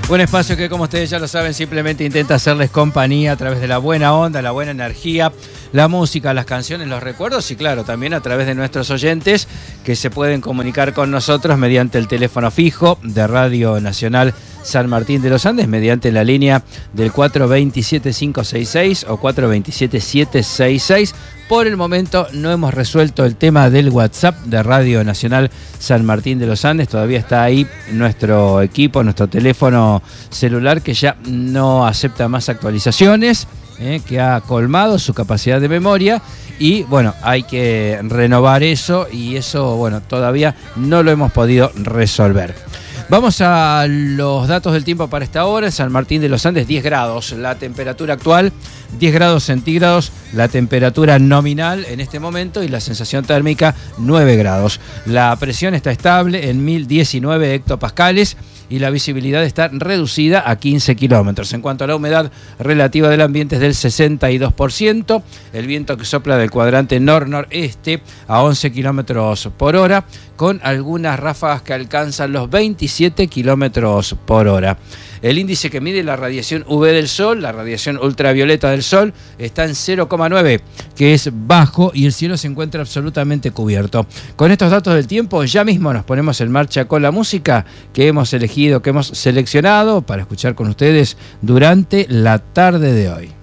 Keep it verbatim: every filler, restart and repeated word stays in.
Un espacio que, como ustedes ya lo saben, simplemente intenta hacerles compañía a través de la buena onda, la buena energía, la música, las canciones, los recuerdos y, claro, también a través de nuestros oyentes que se pueden comunicar con nosotros mediante el teléfono fijo de Radio Nacional San Martín de los Andes, mediante la línea del cuatro dos siete cinco seis seis o cuatro dos siete siete seis seis. Por el momento no hemos resuelto el tema del WhatsApp de Radio Nacional San Martín de los Andes. Todavía está ahí nuestro equipo, nuestro teléfono celular que ya no acepta más actualizaciones, eh, que ha colmado su capacidad de memoria y bueno, hay que renovar eso y eso, bueno, todavía no lo hemos podido resolver. Vamos a los datos del tiempo para esta hora. En San Martín de los Andes, diez grados. La temperatura actual, diez grados centígrados. La temperatura nominal en este momento y la sensación térmica, nueve grados. La presión está estable en mil diecinueve hectopascales y la visibilidad está reducida a quince kilómetros. En cuanto a la humedad relativa del ambiente es del sesenta y dos por ciento. El viento que sopla del cuadrante nor-noreste a once kilómetros por hora, con algunas ráfagas que alcanzan los veintisiete kilómetros por hora. El índice que mide la radiación U V del Sol, la radiación ultravioleta del Sol, está en cero coma nueve, que es bajo y el cielo se encuentra absolutamente cubierto. Con estos datos del tiempo, ya mismo nos ponemos en marcha con la música que hemos elegido, que hemos seleccionado para escuchar con ustedes durante la tarde de hoy.